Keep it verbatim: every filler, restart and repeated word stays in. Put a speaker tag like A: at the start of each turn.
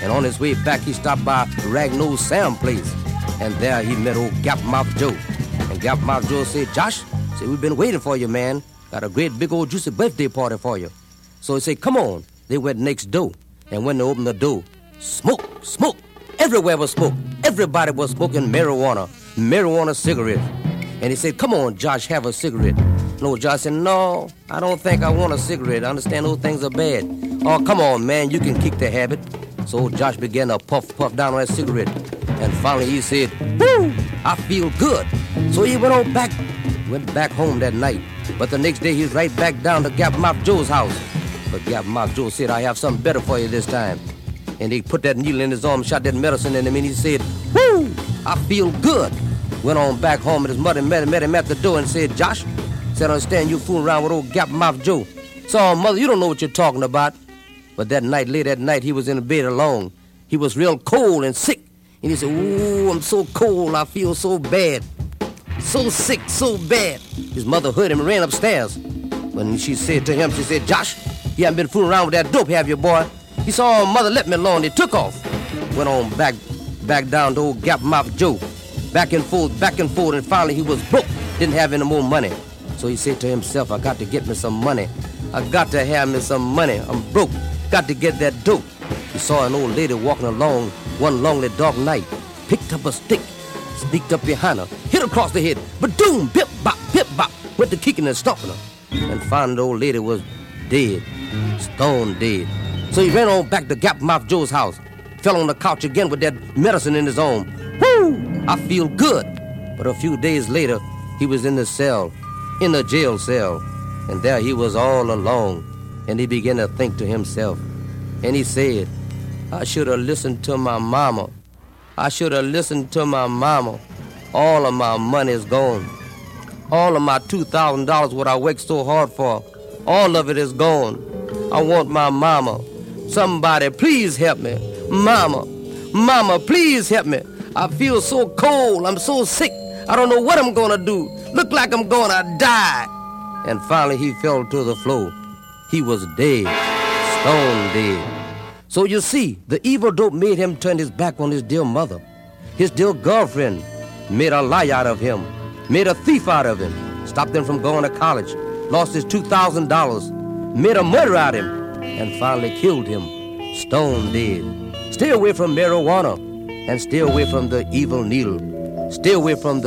A: And on his way back, he stopped by Ragnosed Sam place. And there he met old Gap-Mouth Joe. And Gap-Mouth Joe said, Josh, said, we've been waiting for you, man. Got a great big old juicy birthday party for you. So he said, come on. They went next door. And when they opened the door, smoke, smoke. Everywhere was smoke. Everybody was smoking marijuana, marijuana cigarettes. And he said, come on, Josh, have a cigarette. No, Josh said, no, I don't think I want a cigarette. I understand those things are bad. Oh, come on, man, you can kick the habit. So Josh began to puff, puff down on that cigarette. And finally he said, woo, I feel good. So he went on back, went back home that night. But the next day he was right back down to Gap-Mouth Joe's house. But Gap-Mouth Joe said, I have something better for you this time. And he put that needle in his arm, shot that medicine in him, and he said, woo, I feel good. Went on back home, and his mother met him, met him at the door and said, Josh, said, I understand you fooling around with old Gap-Mouth Joe. So, mother, you don't know what you're talking about. But that night, late at night, he was in the bed alone. He was real cold and sick. And he said, ooh, I'm so cold, I feel so bad. So sick, so bad. His mother heard him and ran upstairs. When she said to him, she said, Josh, you haven't been fooling around with that dope, have you, boy? He saw oh, mother let me alone. He took off. Went on back back down to old Gap-Mouth Joe. Back and forth, back and forth, and finally he was broke. Didn't have any more money. So he said to himself, I got to get me some money. I got to have me some money. I'm broke. Got to get that dope. He saw an old lady walking along one lonely dark night. Picked up a stick, sneaked up behind her, hit her across the head. Ba-doom, bip-bop, bip-bop. Went to kicking and stomping her. And finally the old lady was dead, stone dead. So he ran on back to Gap-Mouth Joe's house. Fell on the couch again with that medicine in his arm. Woo! I feel good. But a few days later, he was in the cell, in the jail cell. And there he was all alone. And he began to think to himself. And he said, I should have listened to my mama. I should have listened to my mama. All of my money is gone. All of my two thousand dollars what I worked so hard for, all of it is gone. I want my mama. Somebody, please help me. Mama, mama, please help me. I feel so cold. I'm so sick. I don't know what I'm going to do. Look like I'm going to die. And finally he fell to the floor. He was dead, stone dead. So you see, the evil dope made him turn his back on his dear mother. His dear girlfriend made a lie out of him, made a thief out of him, stopped him from going to college, lost his two thousand dollars, made a murder out of him, and finally killed him, stone dead. Stay away from marijuana, and stay away from the evil needle. Stay away from the